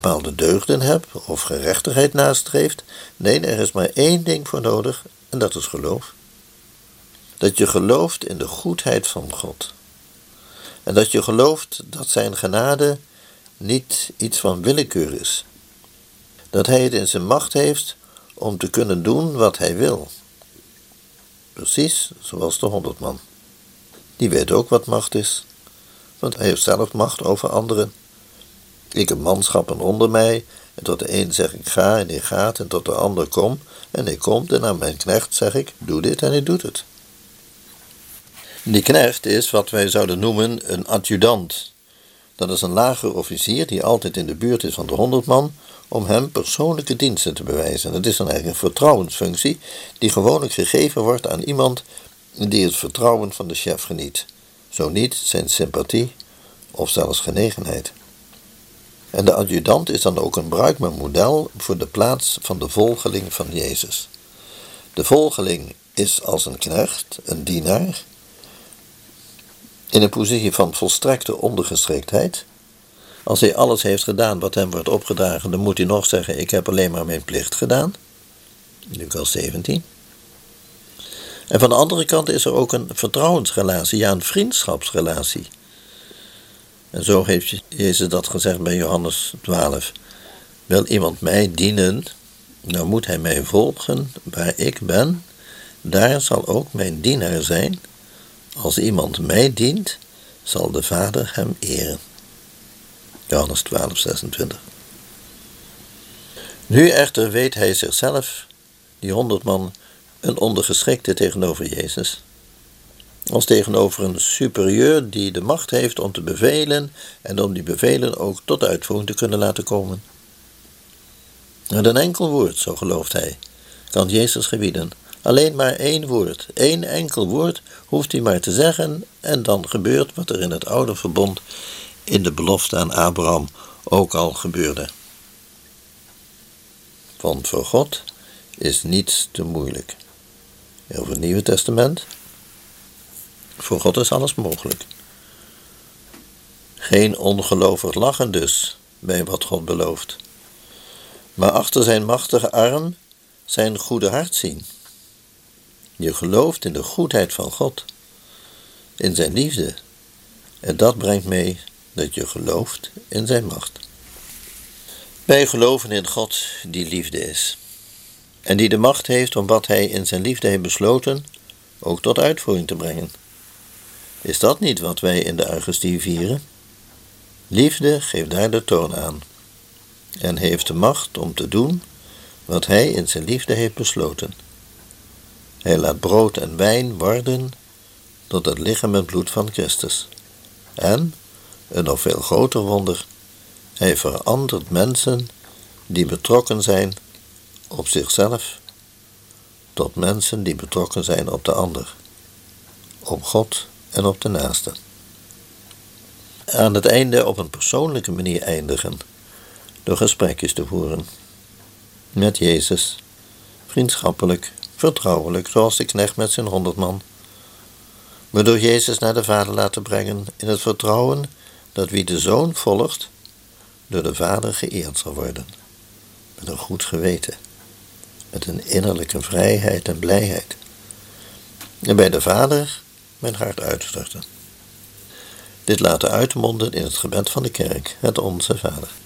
bepaalde deugden hebt of gerechtigheid nastreeft. Nee, er is maar één ding voor nodig en dat is geloof. Dat je gelooft in de goedheid van God. En dat je gelooft dat zijn genade niet iets van willekeur is. Dat hij het in zijn macht heeft om te kunnen doen wat hij wil. Precies zoals de 100 man. Die weet ook wat macht is, want hij heeft zelf macht over anderen. Ik heb manschappen onder mij, en tot de een zeg ik ga en hij gaat, en tot de ander kom, en hij komt, en aan mijn knecht zeg ik, doe dit en hij doet het. Die knecht is wat wij zouden noemen een adjudant. Dat is een lager officier die altijd in de buurt is van de 100 man, om hem persoonlijke diensten te bewijzen. Het is dan eigenlijk een vertrouwensfunctie die gewoonlijk gegeven wordt aan iemand die het vertrouwen van de chef geniet. Zo niet zijn sympathie of zelfs genegenheid. En de adjudant is dan ook een bruikbaar model voor de plaats van de volgeling van Jezus. De volgeling is als een knecht, een dienaar, in een positie van volstrekte ondergeschiktheid. Als hij alles heeft gedaan wat hem wordt opgedragen, dan moet hij nog zeggen, ik heb alleen maar mijn plicht gedaan. Lucas 17. En van de andere kant is er ook een vertrouwensrelatie, ja een vriendschapsrelatie. En zo heeft Jezus dat gezegd bij Johannes 12. Wil iemand mij dienen, dan moet hij mij volgen waar ik ben. Daar zal ook mijn dienaar zijn. Als iemand mij dient, zal de Vader hem eren. Johannes 12, 26. Nu echter weet hij zichzelf, die 100 man, een ondergeschikte tegenover Jezus. Als tegenover een superieur die de macht heeft om te bevelen en om die bevelen ook tot uitvoering te kunnen laten komen. Met een enkel woord, zo gelooft hij, kan Jezus gebieden. Alleen maar één woord, één enkel woord hoeft hij maar te zeggen en dan gebeurt wat er in het oude verbond in de belofte aan Abraham ook al gebeurde. Want voor God is niets te moeilijk. Over het Nieuwe Testament, voor God is alles mogelijk. Geen ongelovig lachen dus bij wat God belooft, maar achter zijn machtige arm zijn goede hart zien. Je gelooft in de goedheid van God, in zijn liefde, en dat brengt mee dat je gelooft in zijn macht. Wij geloven in God die liefde is, en die de macht heeft om wat hij in zijn liefde heeft besloten, ook tot uitvoering te brengen. Is dat niet wat wij in de Eucharistie vieren? Liefde geeft daar de toon aan, en heeft de macht om te doen wat hij in zijn liefde heeft besloten. Hij laat brood en wijn worden tot het lichaam en bloed van Christus. En, een nog veel groter wonder, hij verandert mensen die betrokken zijn op zichzelf, tot mensen die betrokken zijn op de ander, op God en op de naaste. Aan het einde op een persoonlijke manier eindigen, door gesprekjes te voeren. Met Jezus, vriendschappelijk, vertrouwelijk, zoals de knecht met zijn 100 man. Maar door Jezus naar de Vader laten brengen in het vertrouwen dat wie de Zoon volgt, door de Vader geëerd zal worden. Met een goed geweten, met een innerlijke vrijheid en blijheid. En bij de Vader mijn hart uitstorten. Dit laten uitmonden in het gebed van de kerk, het Onze Vader.